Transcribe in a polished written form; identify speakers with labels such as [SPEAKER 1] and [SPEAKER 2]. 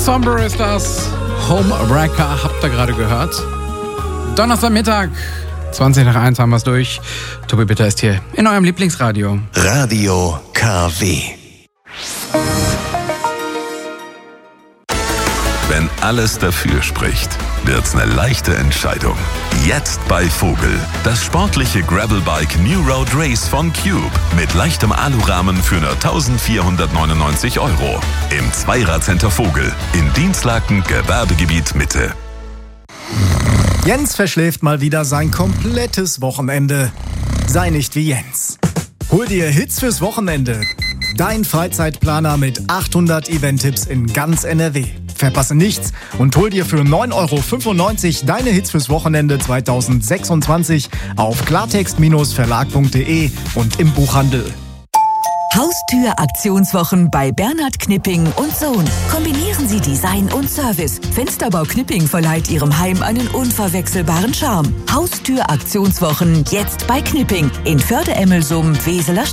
[SPEAKER 1] Somber ist das. Homewrecker habt ihr gerade gehört. Donnerstagmittag, 20 nach 1 haben wir es durch. Tobi Bitter ist hier in eurem Lieblingsradio.
[SPEAKER 2] Radio KW.
[SPEAKER 3] Wenn alles dafür spricht, wird's eine leichte Entscheidung. Jetzt bei Vogel. Das sportliche Gravelbike New Road Race von Cube. Mit leichtem Alurahmen für nur 1.499 €. Im Zweirad-Center Vogel. In Dienstlaken, Gewerbegebiet Mitte.
[SPEAKER 4] Jens verschläft mal wieder sein komplettes Wochenende. Sei nicht wie Jens. Hol dir Hits fürs Wochenende. Dein Freizeitplaner mit 800 Event-Tipps in ganz NRW. Verpasse nichts und hol dir für 9,95 € deine Hits fürs Wochenende 2026 auf klartext-verlag.de und im Buchhandel.
[SPEAKER 5] Haustür-Aktionswochen bei Bernhard Knipping & Sohn. Kombinieren Sie Design und Service. Fensterbau Knipping verleiht Ihrem Heim einen unverwechselbaren Charme. Haustür-Aktionswochen jetzt bei Knipping in Förde-Emmelsum, Weseler